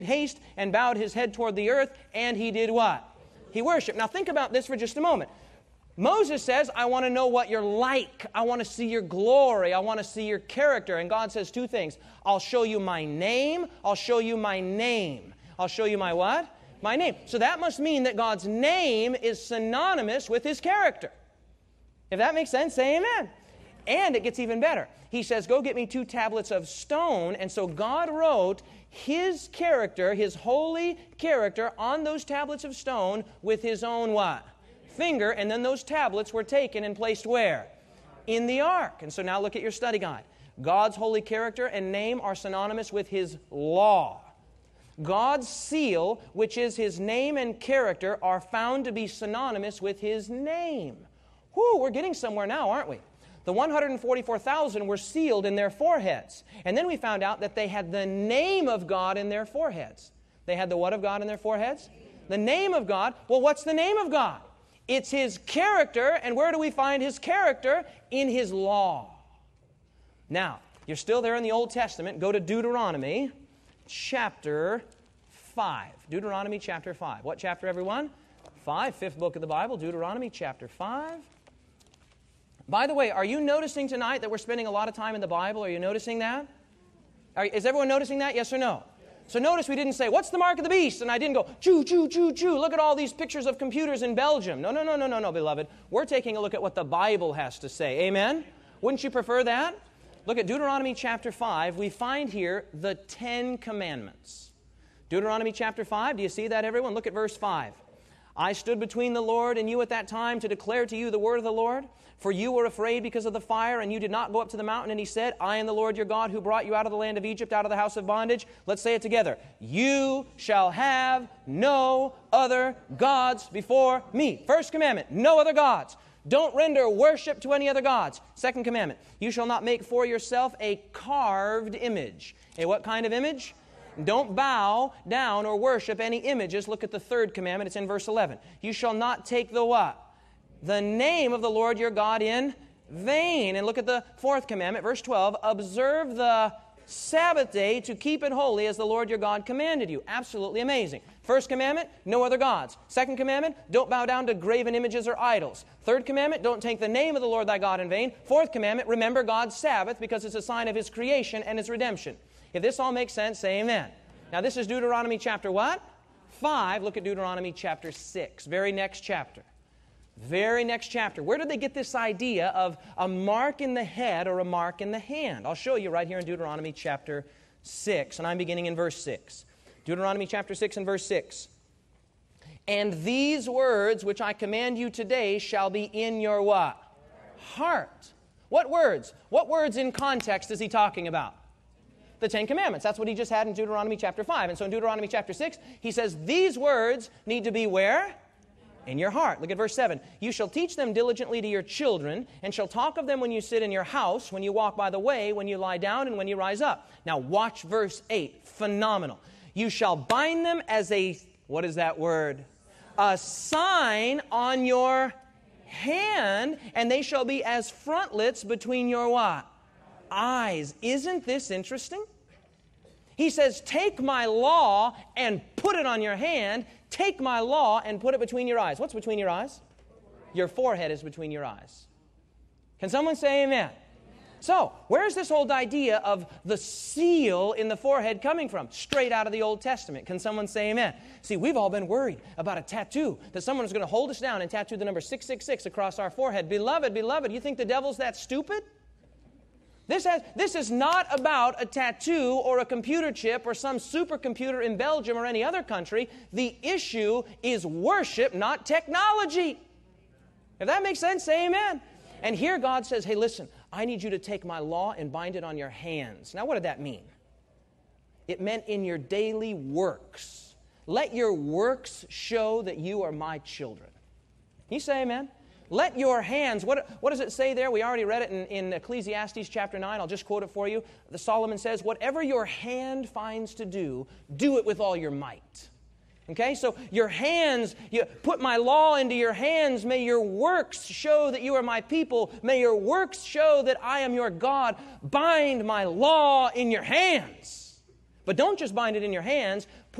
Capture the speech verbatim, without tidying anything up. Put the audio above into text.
haste and bowed his head toward the earth, and he did what? He worshiped. Now think about this for just a moment. Moses says, I want to know what you're like. I want to see your glory. I want to see your character. And God says two things. I'll show you my name. I'll show you my name. I'll show you my what? My name. So that must mean that God's name is synonymous with his character. If that makes sense, say amen. And it gets even better. He says, go get me two tablets of stone. And so God wrote his character, his holy character, on those tablets of stone with his own what? Finger. And then those tablets were taken and placed where? In the ark. And so now look at your study guide. God's holy character and name are synonymous with his law. God's seal, which is his name and character, are found to be synonymous with his name. Whew, we're getting somewhere now, aren't we? The one hundred forty-four thousand were sealed in their foreheads. And then we found out that they had the name of God in their foreheads. They had the what of God in their foreheads? The name of God. Well, what's the name of God? It's his character. And where do we find his character? In his law. Now, you're still there in the Old Testament. Go to Deuteronomy chapter five. Deuteronomy chapter five. What chapter, everyone? five, fifth book of the Bible, Deuteronomy chapter five. By the way, are you noticing tonight that we're spending a lot of time in the Bible? Are you noticing that? Are, is everyone noticing that? Yes or no? So notice we didn't say, what's the mark of the beast? And I didn't go, choo, choo, choo, choo. Look at all these pictures of computers in Belgium. No, no, no, no, no, no, beloved. We're taking a look at what the Bible has to say. Amen? Wouldn't you prefer that? Look at Deuteronomy chapter five. We find here the Ten Commandments. Deuteronomy chapter five. Do you see that, everyone? Look at verse five. I stood between the Lord and you at that time to declare to you the word of the Lord. For you were afraid because of the fire, and you did not go up to the mountain. And he said, I am the Lord your God who brought you out of the land of Egypt, out of the house of bondage. Let's say it together. You shall have no other gods before me. First commandment, no other gods. Don't render worship to any other gods. Second commandment, you shall not make for yourself a carved image. A what kind of image? Don't bow down or worship any images. Look at the third commandment. It's in verse eleven. You shall not take the what? The name of the Lord your God in vain. And look at the fourth commandment, verse twelve. Observe the Sabbath day to keep it holy as the Lord your God commanded you. Absolutely amazing. First commandment, no other gods. Second commandment, don't bow down to graven images or idols. Third commandment, don't take the name of the Lord thy God in vain. Fourth commandment, remember God's Sabbath because it's a sign of his creation and his redemption. If this all makes sense, say amen. Now this is Deuteronomy chapter what? five. Look at Deuteronomy chapter six. Very next chapter. Very next chapter. Where did they get this idea of a mark in the head or a mark in the hand? I'll show you right here in Deuteronomy chapter six, and I'm beginning in verse six. Deuteronomy chapter six and verse six. And these words which I command you today shall be in your what? Heart. What words? What words in context is he talking about? The Ten Commandments. That's what he just had in Deuteronomy chapter five. And so in Deuteronomy chapter six, he says these words need to be where? In your heart. Look at verse seven. You shall teach them diligently to your children, and shall talk of them when you sit in your house, when you walk by the way, when you lie down, and when you rise up. Now watch verse eight. Phenomenal. You shall bind them as a, what is that word? A sign on your hand, and they shall be as frontlets between your what? Eyes. Isn't this interesting? He says, take my law and put it on your hand. Take my law and put it between your eyes. What's between your eyes? Your forehead is between your eyes. Can someone say amen? So, where's this old idea of the seal in the forehead coming from? Straight out of the Old Testament. Can someone say amen? See, we've all been worried about a tattoo, that someone is going to hold us down and tattoo the number six six six across our forehead. Beloved, beloved, you think the devil's that stupid? This, has, this is not about a tattoo or a computer chip or some supercomputer in Belgium or any other country. The issue is worship, not technology. If that makes sense, say amen. And here God says, hey, listen, I need you to take my law and bind it on your hands. Now, what did that mean? It meant in your daily works. Let your works show that you are my children. Can you say amen? Let your hands, what, what does it say there? We already read it in, in Ecclesiastes chapter nine. I'll just quote it for you. The Solomon says, whatever your hand finds to do, do it with all your might. Okay, so your hands, you put my law into your hands. May your works show that you are my people. May your works show that I am your God. Bind my law in your hands. But don't just bind it in your hands.